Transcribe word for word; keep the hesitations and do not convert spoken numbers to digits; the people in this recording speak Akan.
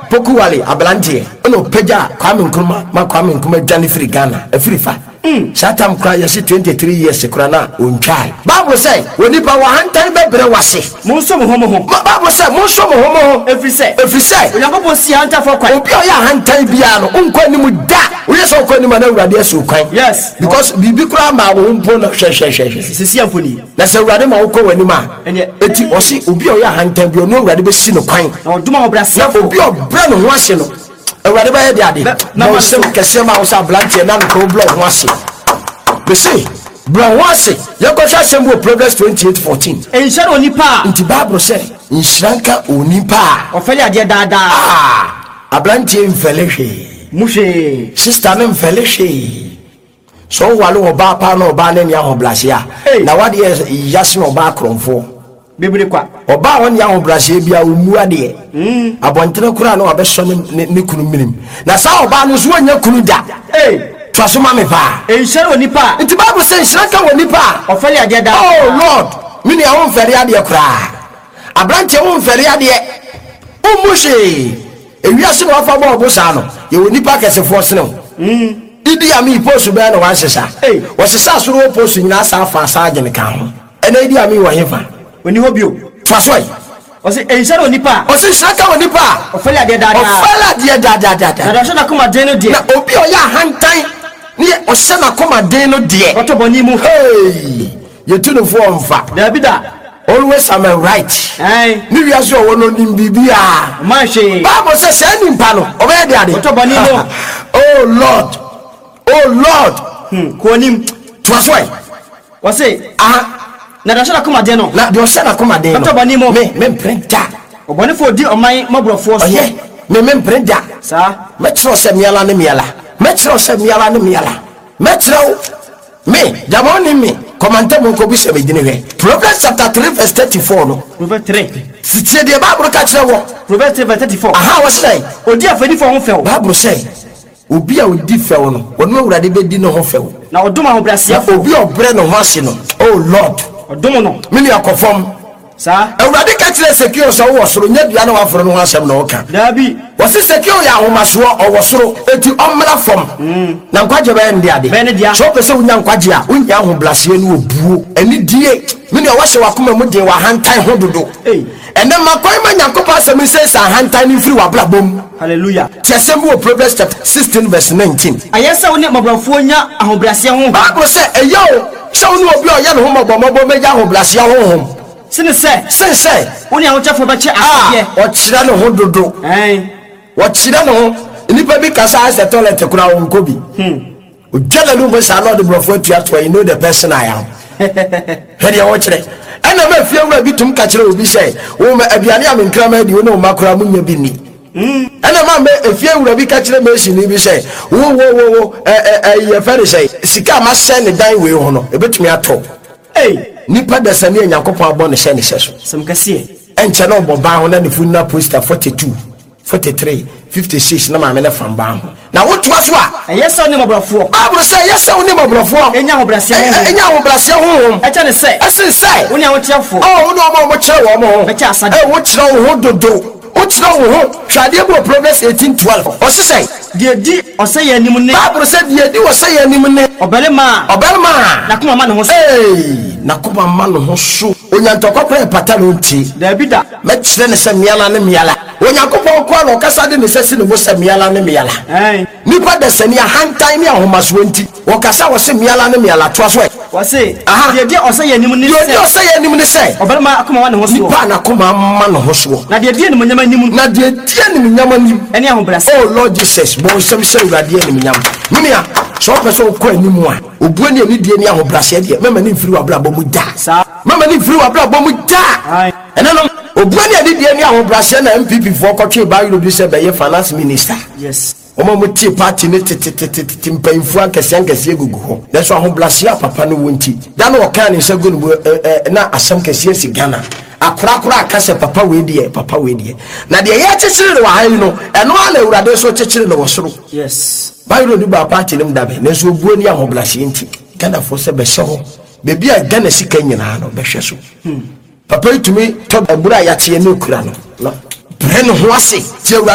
Poku Wale ablante no peja Kwame Nkrumah ma Kwame Nkrumah dwane free Ghana e free fa Shatam cry you see twenty-three years kura na ontwai Bible say woni pa wa hantan be bere wase mo so mo homo ho Bible say mo so mo homo ho every say every say Onyankopon si hantan for kwan obi o ya hantan bia no unkwa ni mu da we so kwa ni ma na urade asu kwan yes because bibi kura ma wo mpo na hwe hwe hwe sisi amfoni na se urade ma wo kwa wani ma eti o si obi o ya hantan bia no urade be si no kwan na oduma obrase na obi o bra no ho ase no urade ba ye de ade na se kese ma wo sa blanche na no block ho ase be say bra ho ase ye ko sha sembo Proverbs twenty-eight fourteen enshare onipa nti Bible say nshranka onipa ofele ade dada ah ablanche mfelehwe mushe sister nem felehwe so wale oba pa na oba na nya hoblase a na wade yase na oba kronfo bebere kwa oba won ya hoblase bia omu ade mm abontere kura na obeso ne kunu minim na sa oba no so anya kunu da eh twasoma me pa enshare onipa nti Bible say nshranka wonipa ofele ade dada oh lord mini a won fere ade kura abrante won fere ade umushe ewiase no afa bo obosa no ye wonipa kesefo sene mm idi ami post be na wan sesa eh wo sesa soro post nyina sa afa sa agene kan ho ena idi ami wo hefa oni hobio fasoi o se enshare onipa o se shaka wonipa ofele ade dada ofele ade dada dada na so na kuma den no de na obi o ya hantan ni o se na kuma den no de oto boni mu hey ye tunu fo onfa da bida always am right eh ni wi aso wo no nim bibia ma she Bible say say nim pa no o be de ade oto boni mu oh lord oh lord hmm ko nim twasoi o se ah na da so na kuma den no na de o se na kuma den no oto boni mu me me prenta obone fo di oman mabrofo so oye me me prenta sa me tro se miala ne miala me tro se miala ne miala me tro me jamoni me komante mo ko bi se be dine hwe Proverbs chapter three verse thirty-four no Proverbs three sitie de Bible ka kire wo Proverbs three verse thirty-four aha wo say odi afani fo ho few Bible say obi a odi few no wono urade be di no ho few na oduma ho brase obi obre no ho ase no oh lord odum no mini akofom sa urade ka kire secure so wo soro nya bia na wa foro no ho asem na wo ka dabi wo se secure ya ho maso o wo soro eti omra fom na nkwaje be ndi ade so pese unya nkwaje a unya ho blase ni obuo ani die mini o wa se wakoma mu de wa hantan ho dodo eh ene makoi ma nyakopa asem se sa hantan ni free wa blabom hallelujah tiasem wo Proverbs chapter sixteen verse nineteen ayesa woni mabrofo nya ahobrase ho Bible say eyo se woni obi o ya no ho mabomabo meja ho blase ho ho sine se se se woni ahotcha fo ba che asye o kira no ho dodo eh o kira no nipa bi kasa as the toilet kura won ko bi hmm o jala lu mo sa lord brofo tu ato you know the person I am hede o kire ana ma fie wura bi tum ka kire obi say wo ma aduane am nkrama di wo no makura munya bi ni hmm ana ma me fie wura bi ka kire me shini bi say wo wo wo eh eh ye fere say sika ma se ne dan we ho no ebetumi ato eh nipa da sane Nyankopon abon ne hye ne hye so sem kase enche no boba ho na ne funna poster forty-two forty-three fifty-six na ma me na famba ho na wotu aso a ayesa woni mabrofo Bible say yes woni mabrofo enya ahobrase ho enya ahobrase ho echa ne se esen say woni ahotiafo oh woni o mo kire wo mo be cha asade eh wo kire wo ho dodo wo kire wo ho twade bo Proverbs eighteen twelve o se say de di o se ya nim ne Bible say de di o se ya nim ne obele ma obele ma na kuma ma ne ho eh na kuma ma ne ho so onyantokopre patalo nti David me kire ne se miala ne miala Onyankopon kwa no kasa de ne sesi ne wo se miala ne miala eh nipa de sani ahantan ne ahomaso nti wo kasa wo se miala ne miala to aso wo se de di o se ya nim ne se de o se ya nim ne se obele ma kuma ma ne ho so nipa na kuma ma ne ho so na de di ne nyama nim na de di ne nyama nim ene ahobrase oh lord jesus bo sem se urade ne nyama nimia so person ko animu a obuo ne ni die ne ahobrase de mama ne mfiri wa bra bo mu da mama ne mfiri wa bra bo mu da ene no obuo ne ni die ne ahobrase na M P P fo kotwe ba yuro bi se be ye finance minister yes omo mo ti party ne tete mpamfu ankese ankese gugu ho na so ahobrase a papa no wonti da no okan ne se gonu na asam kese si Ghana akura kura akase papa we die papa we die na de ye chechire wa han no eno ala urade so chechire no wosoro yes bayro ni ba party nim dabe na so buo ni ahobrase nti Ghana fo se be hye ho bebi a Ghana sika nyina no be hye so hmm papa itumi to abura ya tie ne kura no no bre no ho ase tie